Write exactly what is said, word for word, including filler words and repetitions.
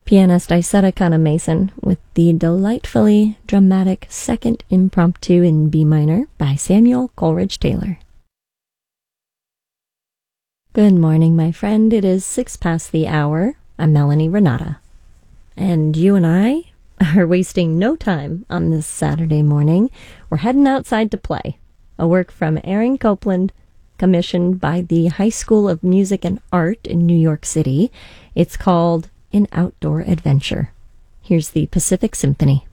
Pianist Isetta Kana Mason with the delightfully dramatic Second Impromptu in B minor by Samuel Coleridge Taylor. Good morning, my friend. It is six past the hour. I'm Melanie Renata. And you and I are wasting no time on this Saturday morning. We're heading outside to play. A work from Aaron Copland, commissioned by the High School of Music and Art in New York City. It's called An Outdoor Adventure. Here's the Pacific Symphony.